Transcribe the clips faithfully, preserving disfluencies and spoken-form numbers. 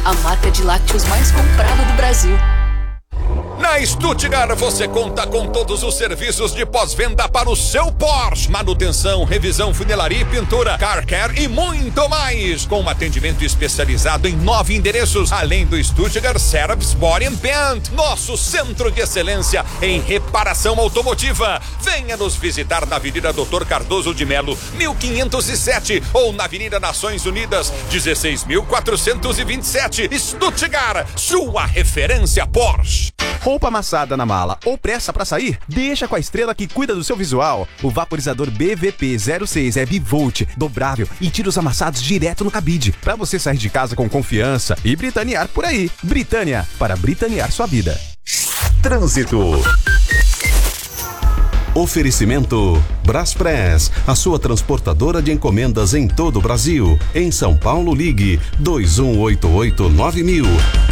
a marca de lácteos mais comprada do Brasil. Na Stuttgart você conta com todos os serviços de pós-venda para o seu Porsche. Manutenção, revisão, funilaria e pintura, car care e muito mais. Com um atendimento especializado em nove endereços, além do Stuttgart Service Body and Paint, nosso centro de excelência em reparação automotiva. Venha nos visitar na Avenida doutor Cardoso de Melo, mil quinhentos e sete, ou na Avenida Nações Unidas, dezesseis mil quatrocentos e vinte e sete. Stuttgart, sua referência Porsche. Roupa amassada na mala ou pressa pra sair? Deixa com a Estrela que cuida do seu visual. O vaporizador B V P zero seis é bivolt, dobrável e tira os amassados direto no cabide, pra você sair de casa com confiança e britanear por aí. Britânia, para britanear sua vida. Trânsito. Oferecimento Braspress, a sua transportadora de encomendas em todo o Brasil. Em São Paulo, ligue dois um oito oito nove mil.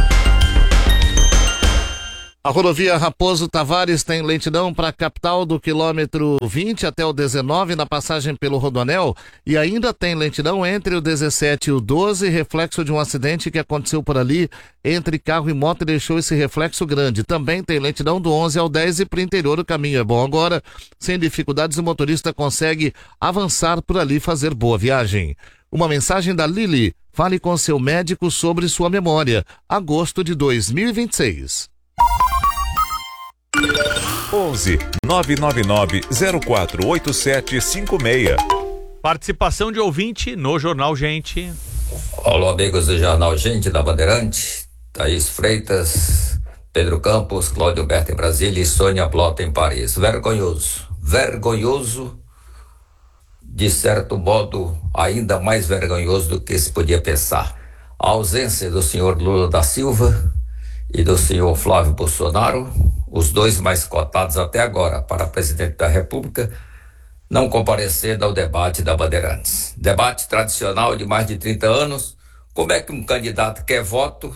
A rodovia Raposo Tavares tem lentidão para a capital do quilômetro vinte até o dezenove na passagem pelo Rodoanel e ainda tem lentidão entre o dezessete e o doze, reflexo de um acidente que aconteceu por ali entre carro e moto e deixou esse reflexo grande. Também tem lentidão do onze ao dez e para o interior o caminho é bom agora. Sem dificuldades o motorista consegue avançar por ali e fazer boa viagem. Uma mensagem da Lili, fale com seu médico sobre sua memória. Agosto de dois mil e vinte e seis. onze nove nove nove zero quatro oito sete cinco seis. Participação de ouvinte no Jornal Gente. Olá, amigos do Jornal Gente da Bandeirante. Thaís Freitas, Pedro Campos, Cláudio Berto em Brasília e Sônia Blota em Paris. Vergonhoso, vergonhoso, de certo modo, ainda mais vergonhoso do que se podia pensar. A ausência do senhor Lula da Silva e do senhor Flávio Bolsonaro, os dois mais cotados até agora para presidente da República, não comparecendo ao debate da Bandeirantes. Debate tradicional de mais de trinta anos. Como é que um candidato quer voto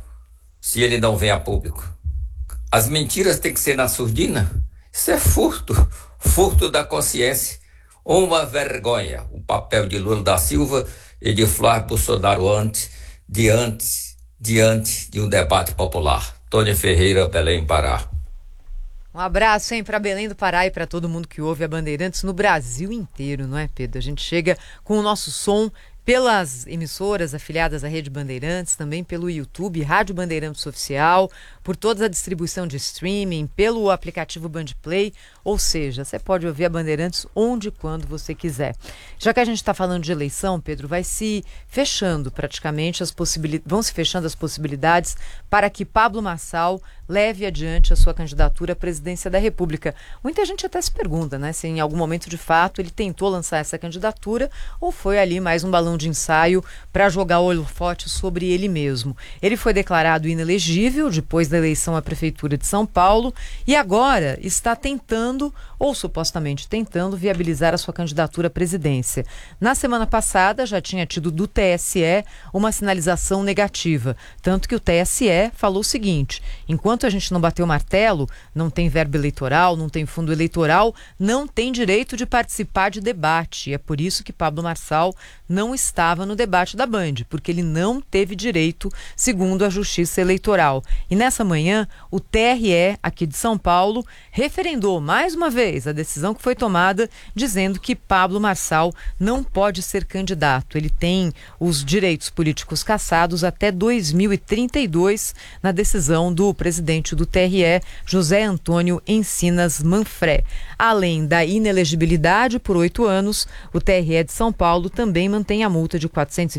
se ele não vem a público? As mentiras têm que ser na surdina? Isso é furto, furto da consciência. Uma vergonha o papel de Lula da Silva e de Flávio Bolsonaro antes, diante, diante de um debate popular. Tony Ferreira, Belém, Pará. Um abraço, hein, para Belém do Pará e para todo mundo que ouve a Bandeirantes no Brasil inteiro, não é, Pedro? A gente chega com o nosso som pelas emissoras afiliadas à Rede Bandeirantes, também pelo YouTube, Rádio Bandeirantes Oficial, por toda a distribuição de streaming, pelo aplicativo Bandplay, ou seja, você pode ouvir a Bandeirantes onde e quando você quiser. Já que a gente está falando de eleição, Pedro, vai se fechando praticamente as possibilidades, vão se fechando as possibilidades para que Pablo Marçal leve adiante a sua candidatura à presidência da República. Muita gente até se pergunta, né, se em algum momento de fato ele tentou lançar essa candidatura ou foi ali mais um balão de ensaio para jogar o holofote sobre ele mesmo. Ele foi declarado inelegível depois da eleição à Prefeitura de São Paulo e agora está tentando, ou supostamente tentando, viabilizar a sua candidatura à presidência. Na semana passada já tinha tido do T S E uma sinalização negativa, tanto que o T S E falou o seguinte: enquanto a gente não bater o martelo, não tem verba eleitoral, não tem fundo eleitoral, não tem direito de participar de debate. E é por isso que Pablo Marçal não estava no debate da Band, porque ele não teve direito, segundo a Justiça Eleitoral. E nessa manhã, o T R E aqui de São Paulo referendou mais uma vez a decisão que foi tomada, dizendo que Pablo Marçal não pode ser candidato. Ele tem os direitos políticos cassados até dois mil e trinta e dois, na decisão do presidente do T R E, José Antônio Encinas Manfré. Além da inelegibilidade por oito anos, o T R E de São Paulo também mantém a multa de quatrocentos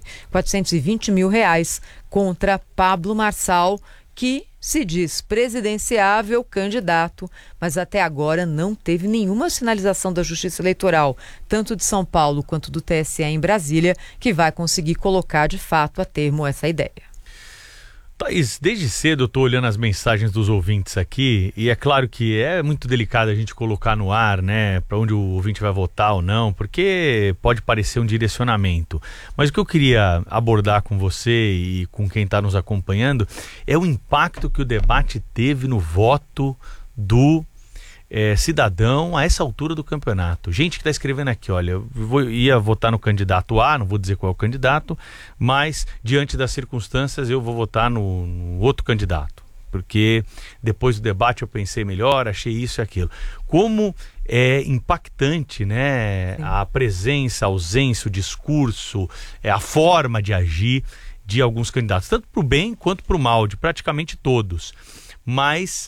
e vinte mil reais contra Pablo Marçal, que se diz presidenciável candidato, mas até agora não teve nenhuma sinalização da Justiça Eleitoral, tanto de São Paulo quanto do T S E em Brasília, que vai conseguir colocar de fato a termo essa ideia. Thaís, desde cedo eu estou olhando as mensagens dos ouvintes aqui e é claro que é muito delicado a gente colocar no ar, né, para onde o ouvinte vai votar ou não, porque pode parecer um direcionamento. Mas o que eu queria abordar com você e com quem está nos acompanhando é o impacto que o debate teve no voto do é, cidadão a essa altura do campeonato. Gente que está escrevendo aqui, olha, eu vou, ia votar no candidato A, não vou dizer qual é o candidato, mas diante das circunstâncias eu vou votar no, no outro candidato. Porque depois do debate eu pensei melhor, achei isso e aquilo. Como é impactante, né, a presença, a ausência, o discurso, é, a forma de agir de alguns candidatos, tanto para o bem quanto para o mal, de praticamente todos. Mas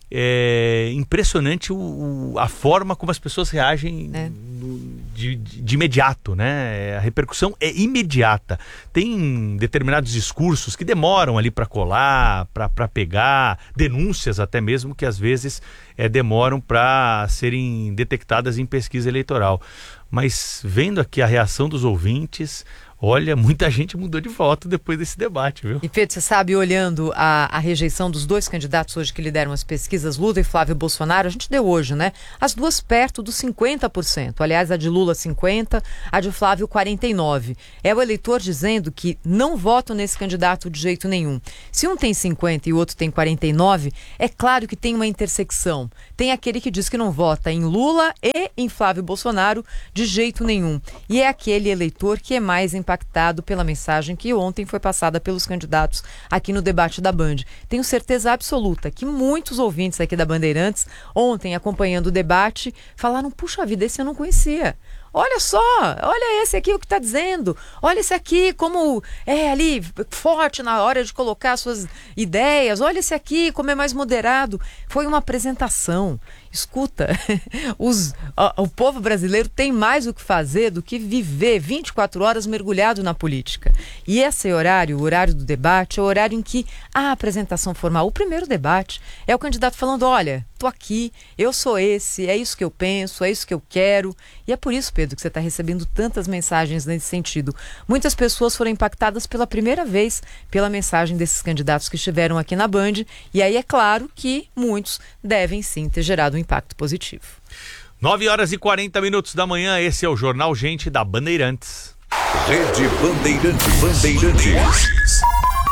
é impressionante o, o, a forma como as pessoas reagem é. no, de, de, de imediato, né? A repercussão é imediata. Tem determinados discursos que demoram ali para colar, para pegar, denúncias até mesmo que às vezes é, demoram para serem detectadas em pesquisa eleitoral. Mas vendo aqui a reação dos ouvintes, olha, muita gente mudou de voto depois desse debate, viu? E Pedro, você sabe, olhando a, a rejeição dos dois candidatos hoje que lideram as pesquisas, Lula e Flávio Bolsonaro, a gente deu hoje, né? As duas perto dos cinquenta por cento. Aliás, a de Lula cinquenta por cento, a de Flávio quarenta e nove por cento. É o eleitor dizendo que não votam nesse candidato de jeito nenhum. Se um tem cinquenta por cento e o outro tem quarenta e nove por cento, é claro que tem uma intersecção. Tem aquele que diz que não vota em Lula e em Flávio Bolsonaro de jeito nenhum. E é aquele eleitor que é mais impactado pela mensagem que ontem foi passada pelos candidatos aqui no debate da Band. Tenho certeza absoluta que muitos ouvintes aqui da Bandeirantes, ontem acompanhando o debate, falaram, puxa vida, esse eu não conhecia. Olha só, olha esse aqui o que está dizendo, olha esse aqui como é ali forte na hora de colocar suas ideias, olha esse aqui como é mais moderado. Foi uma apresentação. Escuta, os, o, o povo brasileiro tem mais o que fazer do que viver vinte e quatro horas mergulhado na política. E esse horário, o horário do debate, é o horário em que a apresentação formal, o primeiro debate, é o candidato falando, olha, tô aqui, eu sou esse, é isso que eu penso, é isso que eu quero. E é por isso, Pedro, que você está recebendo tantas mensagens nesse sentido. Muitas pessoas foram impactadas pela primeira vez pela mensagem desses candidatos que estiveram aqui na Band. E aí é claro que muitos devem sim ter gerado um impacto positivo. nove horas e quarenta minutos da manhã, esse é o Jornal Gente da Bandeirantes. Rede Bandeirantes. Bandeirantes.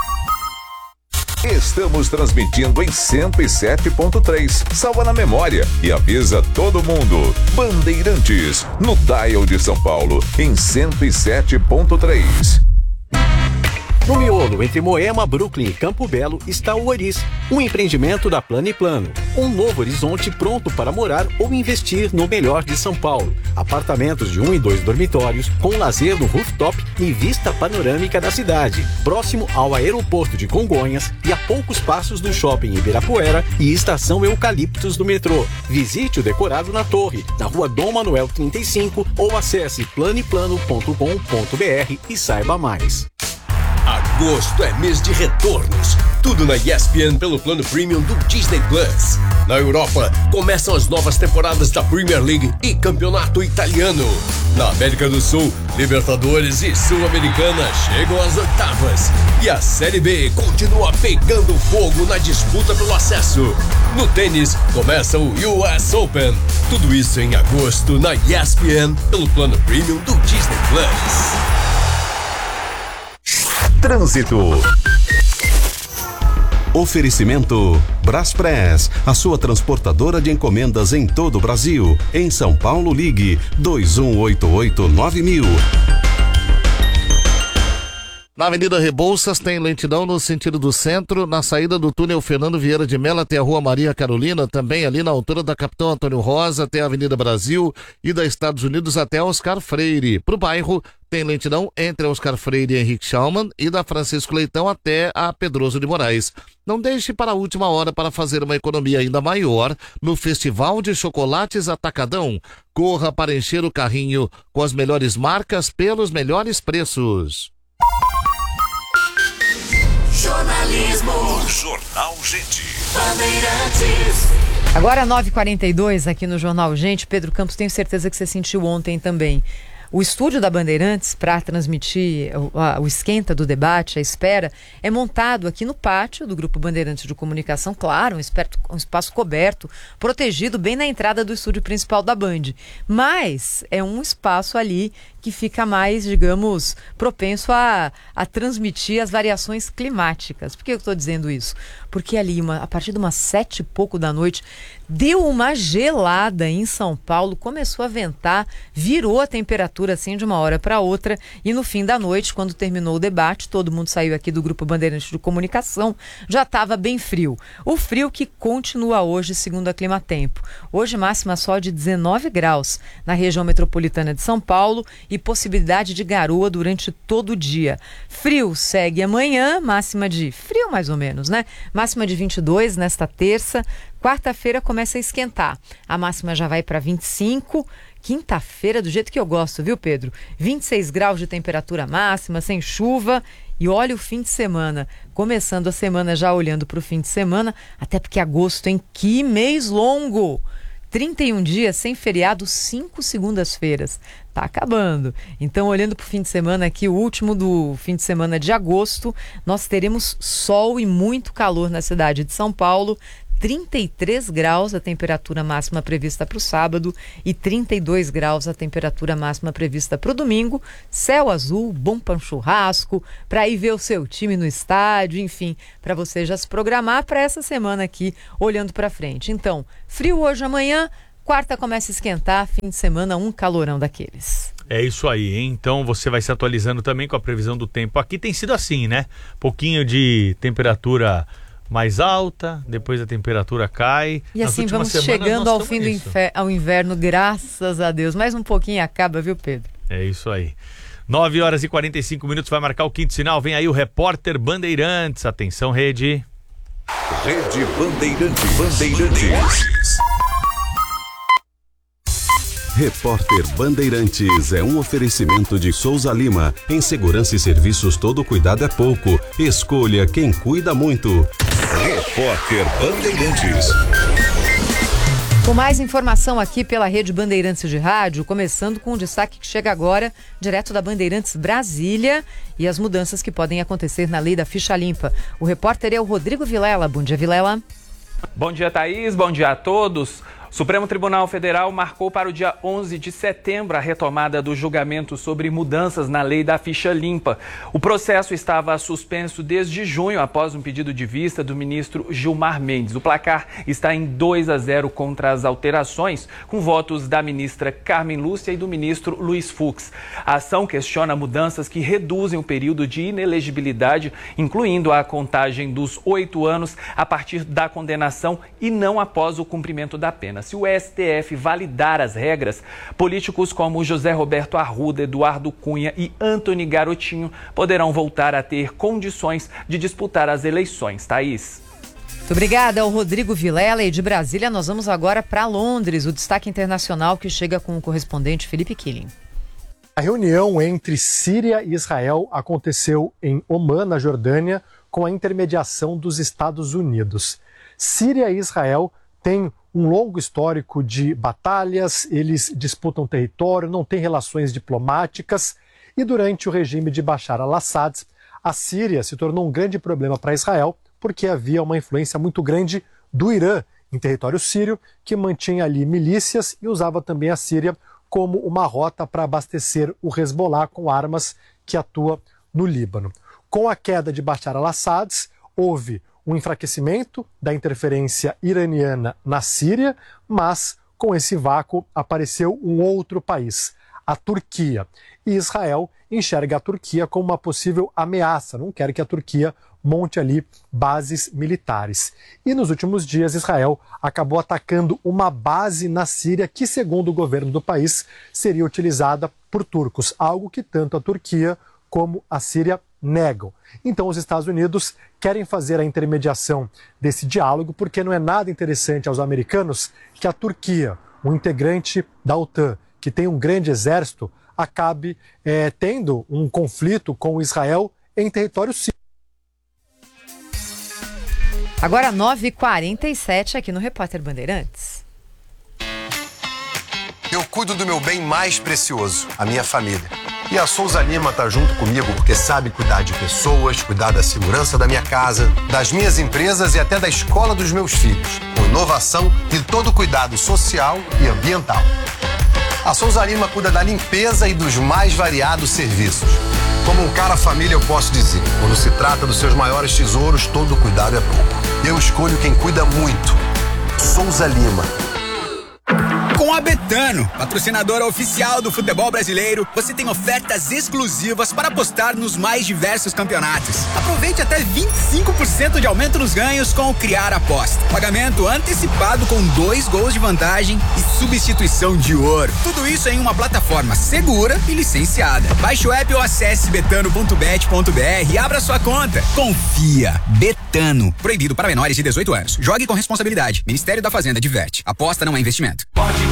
Estamos transmitindo em cento e sete ponto três. Salva na memória e avisa todo mundo. Bandeirantes, no dial de São Paulo, em cento e sete ponto três. No miolo, entre Moema, Brooklyn e Campo Belo, está o Oris, um empreendimento da Plano e Plano. Um novo horizonte pronto para morar ou investir no melhor de São Paulo. Apartamentos de um e dois dormitórios, com lazer no rooftop e vista panorâmica da cidade. Próximo ao aeroporto de Congonhas e a poucos passos do shopping Ibirapuera e estação Eucaliptos do metrô. Visite o decorado na torre, na rua Dom Manuel trinta e cinco ou acesse plano e plano ponto com ponto br e saiba mais. Agosto é mês de retornos. Tudo na E S P N pelo plano premium do Disney Plus. Na Europa, começam as novas temporadas da Premier League e Campeonato Italiano. Na América do Sul, Libertadores e Sul-Americana chegam às oitavas. E a Série B continua pegando fogo na disputa pelo acesso. No tênis, começa o U S Open. Tudo isso em agosto na E S P N pelo plano premium do Disney Plus. Trânsito. Oferecimento Braspress, a sua transportadora de encomendas em todo o Brasil. Em São Paulo, ligue dois um oito oito nove mil. Na Avenida Rebouças tem lentidão no sentido do centro, na saída do túnel Fernando Vieira de Mello até a Rua Maria Carolina, também ali na altura da Capitão Antônio Rosa até a Avenida Brasil e da Estados Unidos até Oscar Freire. Para o bairro tem lentidão entre a Oscar Freire e Henrique Schaumann e da Francisco Leitão até a Pedroso de Moraes. Não deixe para a última hora para fazer uma economia ainda maior no Festival de Chocolates Atacadão. Corra para encher o carrinho com as melhores marcas pelos melhores preços. Jornalismo. Jornal Gente. Bandeirantes. Agora nove e quarenta e dois aqui no Jornal Gente. Pedro Campos, tenho certeza que você sentiu ontem também. O estúdio da Bandeirantes, para transmitir o, a, o esquenta do debate, a espera, é montado aqui no pátio do Grupo Bandeirantes de Comunicação, claro, um, esperto, um espaço coberto, protegido bem na entrada do estúdio principal da Band. Mas é um espaço ali que fica mais, digamos, propenso a, a transmitir as variações climáticas. Por que eu estou dizendo isso? Porque ali, uma, a partir de umas sete e pouco da noite, deu uma gelada em São Paulo, começou a ventar, virou a temperatura assim de uma hora para outra, e no fim da noite, quando terminou o debate, todo mundo saiu aqui do Grupo Bandeirantes de Comunicação, já estava bem frio. O frio que continua hoje, segundo a Climatempo. Hoje máxima só de dezenove graus na região metropolitana de São Paulo e possibilidade de garoa durante todo o dia. Frio segue amanhã, máxima de frio mais ou menos, né? Máxima de vinte e dois nesta terça. Quarta-feira começa a esquentar. A máxima já vai para vinte e cinco. Quinta-feira, do jeito que eu gosto, viu, Pedro? vinte e seis graus de temperatura máxima, sem chuva. E olha o fim de semana. Começando a semana já olhando para o fim de semana, até porque agosto, hein? Que mês longo! trinta e um dias sem feriado, cinco segundas-feiras. Tá acabando. Então, olhando para o fim de semana aqui, o último do fim de semana de agosto, nós teremos sol e muito calor na cidade de São Paulo. trinta e três graus a temperatura máxima prevista para o sábado e trinta e dois graus a temperatura máxima prevista para o domingo. Céu azul, bom para um churrasco, para ir ver o seu time no estádio, enfim, para você já se programar para essa semana aqui, olhando para frente. Então, frio hoje, amanhã, quarta começa a esquentar, fim de semana um calorão daqueles. É isso aí, hein? Então você vai se atualizando também com a previsão do tempo. Aqui tem sido assim, né? Pouquinho de temperatura mais alta, depois a temperatura cai. E assim vamos chegando ao fim do infer- ao inverno, graças a Deus. Mais um pouquinho acaba, viu, Pedro? É isso aí. nove horas e quarenta e cinco minutos, vai marcar o quinto sinal. Vem aí o repórter Bandeirantes. Atenção, Rede. Rede Bandeirantes. Bandeirantes. Repórter Bandeirantes é um oferecimento de Souza Lima. Em segurança e serviços, todo cuidado é pouco. Escolha quem cuida muito. Repórter Bandeirantes. Com mais informação aqui pela Rede Bandeirantes de Rádio, começando com o destaque que chega agora, direto da Bandeirantes Brasília, e as mudanças que podem acontecer na lei da ficha limpa. O repórter é o Rodrigo Vilela. Bom dia, Vilela. Bom dia, Thaís. Bom dia a todos. O Supremo Tribunal Federal marcou para o dia onze de setembro a retomada do julgamento sobre mudanças na lei da ficha limpa. O processo estava suspenso desde junho, após um pedido de vista do ministro Gilmar Mendes. O placar está em dois a zero contra as alterações, com votos da ministra Carmen Lúcia e do ministro Luiz Fux. A ação questiona mudanças que reduzem o período de inelegibilidade, incluindo a contagem dos oito anos a partir da condenação e não após o cumprimento da pena. Se o S T F validar as regras, políticos como José Roberto Arruda, Eduardo Cunha e Antony Garotinho poderão voltar a ter condições de disputar as eleições. Thaís. Muito obrigada ao Rodrigo Vilela. E de Brasília nós vamos agora para Londres, o destaque internacional que chega com o correspondente Felipe Killing. A reunião entre Síria e Israel aconteceu em Omã, na Jordânia, com a intermediação dos Estados Unidos. Síria e Israel têm um longo histórico de batalhas, eles disputam território, não têm relações diplomáticas, e durante o regime de Bashar al-Assad, a Síria se tornou um grande problema para Israel, porque havia uma influência muito grande do Irã em território sírio, que mantinha ali milícias e usava também a Síria como uma rota para abastecer o Hezbollah com armas que atua no Líbano. Com a queda de Bashar al-Assad, houve um enfraquecimento da interferência iraniana na Síria, mas com esse vácuo apareceu um outro país, a Turquia. E Israel enxerga a Turquia como uma possível ameaça, não quer que a Turquia monte ali bases militares. E nos últimos dias Israel acabou atacando uma base na Síria que, segundo o governo do país, seria utilizada por turcos, algo que tanto a Turquia como a Síria negam. Então os Estados Unidos querem fazer a intermediação desse diálogo porque não é nada interessante aos americanos que a Turquia, um integrante da OTAN, que tem um grande exército, acabe é, tendo um conflito com Israel em território sírio. Agora nove e quarenta e sete aqui no Repórter Bandeirantes. eu cuido do meu bem mais precioso, a minha família. E a Souza Lima tá junto comigo porque sabe cuidar de pessoas, cuidar da segurança da minha casa, das minhas empresas e até da escola dos meus filhos, com inovação e todo cuidado social e ambiental. A Souza Lima cuida da limpeza e dos mais variados serviços. Como um cara família, eu posso dizer, quando se trata dos seus maiores tesouros, todo cuidado é pouco. Eu escolho quem cuida muito. Souza Lima. Com a Betano, patrocinadora oficial do futebol brasileiro, você tem ofertas exclusivas para apostar nos mais diversos campeonatos. Aproveite até vinte e cinco por cento de aumento nos ganhos com o Criar Aposta. Pagamento antecipado com dois gols de vantagem e substituição de ouro. Tudo isso em uma plataforma segura e licenciada. Baixe o app ou acesse betano ponto bet ponto br e abra sua conta. Confia. Betano. Proibido para menores de dezoito anos. Jogue com responsabilidade. Ministério da Fazenda diverte. Aposta não é investimento.